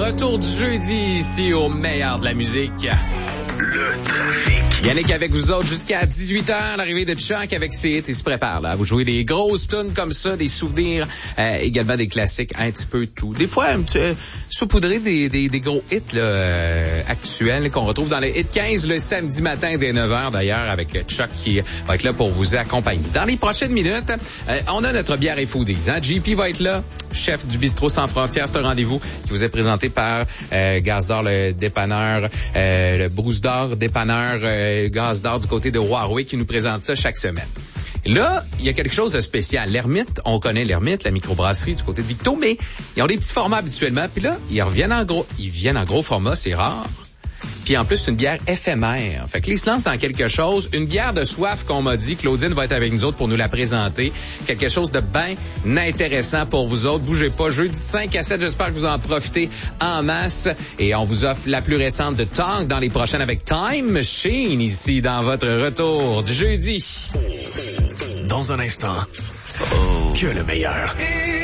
retour du jeudi ici au meilleur de la musique. Le trafic. Yannick avec vous autres jusqu'à 18h, l'arrivée de Chuck avec ses hits, il se prépare là. Vous jouez des grosses tunes comme ça, des souvenirs, également des classiques, un petit peu tout. Des fois, un petit saupoudrer des gros hits là, actuels qu'on retrouve dans le Hit 15 le samedi matin dès 9h d'ailleurs avec Chuck qui va être là pour vous accompagner. Dans les prochaines minutes, on a notre bière et foodies. Hein? JP va être là, chef du Bistrot Sans Frontières. C'est un rendez-vous qui vous est présenté par Gaz d'Or, le dépanneur, le Brousse d'Or, dépanneur Gaz d'Or du côté de Warwick qui nous présente ça chaque semaine. Là, il y a quelque chose de spécial. L'Hermite, on connaît l'Hermite, la microbrasserie du côté de Victo, mais ils ont des petits formats habituellement. Puis là, ils viennent en gros format, c'est rare. Puis en plus, c'est une bière éphémère. Fait que là, ils se lancent dans quelque chose. Une bière de soif qu'on m'a dit. Claudine va être avec nous autres pour nous la présenter. Quelque chose de bien intéressant pour vous autres. Bougez pas. Jeudi 5 à 7, j'espère que vous en profitez en masse. Et on vous offre la plus récente de Tongue dans les prochaines avec Time Machine ici dans votre retour du jeudi. Dans un instant, que le meilleur.